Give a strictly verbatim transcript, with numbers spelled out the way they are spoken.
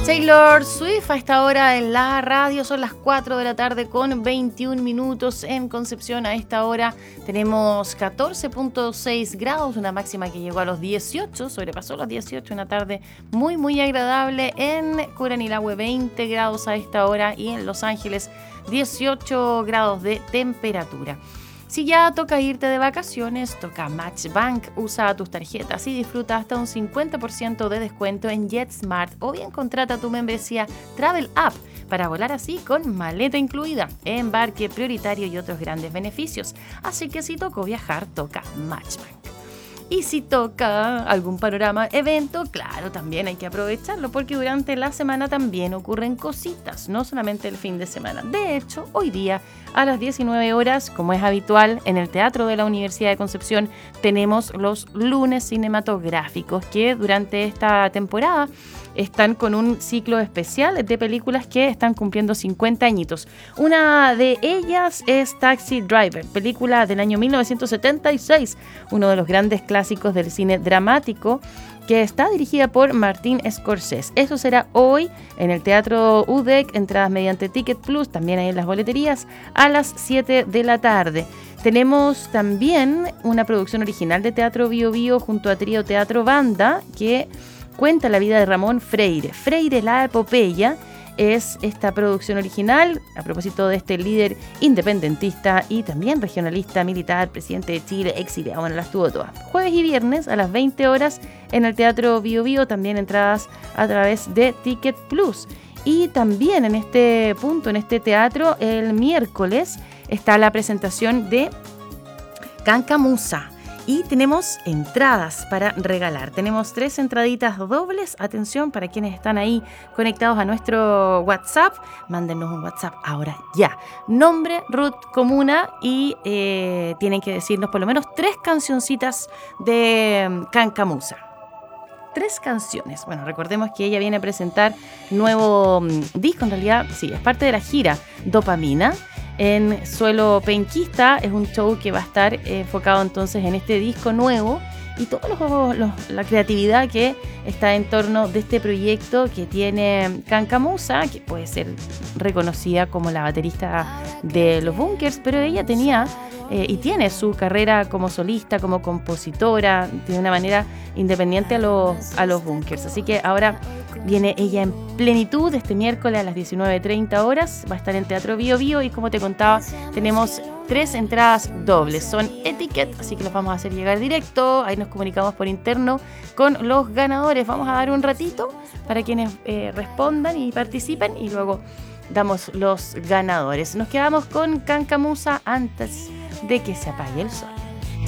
Taylor Swift a esta hora en la radio, son las cuatro de la tarde con veintiún minutos en Concepción. A esta hora tenemos catorce punto seis grados, una máxima que llegó a los dieciocho, sobrepasó los dieciocho, una tarde muy muy agradable. En Curanilahue veinte grados a esta hora y en Los Ángeles dieciocho grados de temperatura. Si ya toca irte de vacaciones, toca Matchbank. Usa tus tarjetas y disfruta hasta un cincuenta por ciento de descuento en JetSmart o bien contrata tu membresía Travel App para volar así con maleta incluida, embarque prioritario y otros grandes beneficios. Así que si tocó viajar, toca Matchbank. Y si toca algún panorama, evento, claro, también hay que aprovecharlo porque durante la semana también ocurren cositas, no solamente el fin de semana. De hecho, hoy día a las diecinueve horas, como es habitual, en el Teatro de la Universidad de Concepción tenemos los lunes cinematográficos que durante esta temporada están con un ciclo especial de películas que están cumpliendo cincuenta añitos. Una de ellas es Taxi Driver, película del año mil novecientos setenta y seis, uno de los grandes clásicos del cine dramático, que está dirigida por Martin Scorsese. Eso será hoy en el Teatro U D E C, entradas mediante Ticket Plus, también ahí en las boleterías, a las siete de la tarde. Tenemos también una producción original de Teatro Bio Bio junto a Trío Teatro Banda, que cuenta la vida de Ramón Freire. Freire, la epopeya, es esta producción original a propósito de este líder independentista y también regionalista, militar, presidente de Chile, exiliado. Bueno, las tuvo todas. Jueves y viernes a las veinte horas en el Teatro Bio Bio, también entradas a través de Ticket Plus. Y también en este punto, en este teatro, el miércoles está la presentación de Cancamusa. Y tenemos entradas para regalar. Tenemos tres entraditas dobles. Atención para quienes están ahí conectados a nuestro WhatsApp. Mándenos un WhatsApp ahora ya. Nombre, Ruth, comuna y eh, tienen que decirnos por lo menos tres cancioncitas de Cancamusa. Tres canciones. Bueno, recordemos que ella viene a presentar nuevo um, disco. En realidad, sí, es parte de la gira Dopamina en suelo penquista. Es un show que va a estar eh, enfocado entonces en este disco nuevo y toda la creatividad que está en torno de este proyecto que tiene Cancamusa, que puede ser reconocida como la baterista de Los Bunkers, pero ella tenía eh, y tiene su carrera como solista, como compositora, de una manera independiente a los, a los Bunkers. Así que ahora viene ella en plenitud este miércoles a las diecinueve treinta horas. Va a estar en Teatro Bio Bio y como te contaba, tenemos tres entradas dobles. Son etiquet, así que los vamos a hacer llegar directo. Ahí nos comunicamos por interno con los ganadores. Vamos a dar un ratito para quienes eh, respondan y participen y luego damos los ganadores. Nos quedamos con Cancamusa antes de que se apague el sol.